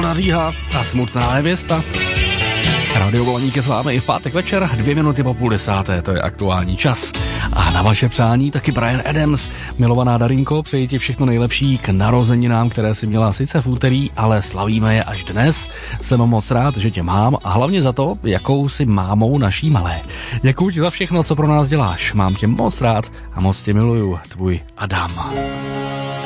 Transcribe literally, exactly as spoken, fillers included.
Olda Říha a Smutná nevěsta. Radio Volaník je s vámi i v pátek večer, dvě minuty po půl desáté, to je aktuální čas. A na vaše přání taky Bryan Adams. Milovaná Darinko, přeji ti všechno nejlepší k narozeninám, které si měla sice v úterý, ale slavíme je až dnes. Jsem moc rád, že tě mám a hlavně za to, jakou si mámou naší malé. Děkuji ti za všechno, co pro nás děláš. Mám tě moc rád a moc tě miluju. Tvůj Adam.